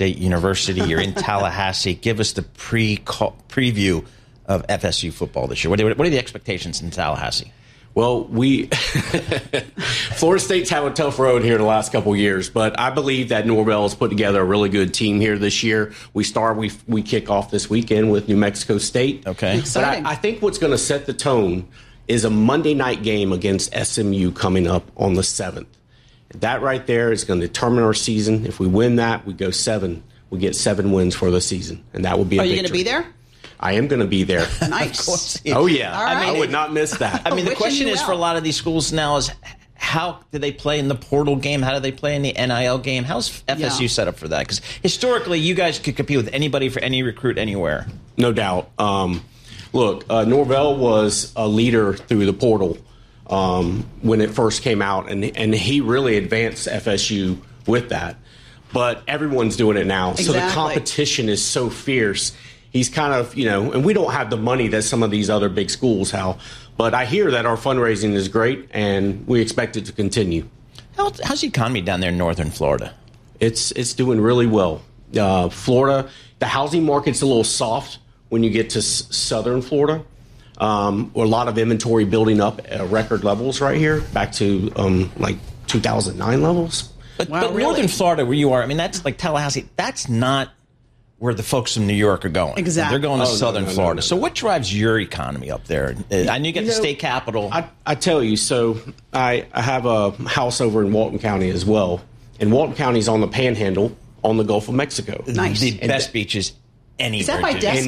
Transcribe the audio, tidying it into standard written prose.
State University. You're in Tallahassee. Give us the preview of FSU football this year. What are the expectations in Tallahassee? Well, Florida State's had a tough road here the last couple of years, but I believe that Norvell has put together a really good team here this year. We kick off this weekend with New Mexico State. Okay. Exciting. But I think what's going to set the tone is a Monday night game against SMU coming up on the 7th. That right there is going to determine our season. If we win that, we go 7. We get 7 wins for the season, and that will be a victory. Are you going to be there? I am going to be there. Nice. Oh, yeah. All right. I would not miss that. I mean, the Wishing question you is well. for a lot of these schools now is how do they play in the portal game? How do they play in the NIL game? How's FSU set up for that? Because historically, you guys could compete with anybody for any recruit anywhere. No doubt. Look, Norvell was a leader through the portal when it first came out, and he really advanced FSU with that. But everyone's doing it now. Exactly. So the competition is so fierce. He's kind of, and we don't have the money that some of these other big schools have. But I hear that our fundraising is great, and we expect it to continue. How's the economy down there in northern Florida? It's doing really well. Florida, the housing market's a little soft when you get to southern Florida. A lot of inventory building up at record levels right here, back to like 2009 levels. But really? northern Florida, where you are, I mean, that's like Tallahassee. That's not where the folks from New York are going. Exactly. They're going to southern no, Florida. no. So what drives your economy up there? I know you get the state capital. I tell you, so I have a house over in Walton County as well. And Walton County is on the Panhandle on the Gulf of Mexico. Nice. The best beaches anywhere. Is that by dude. Destin?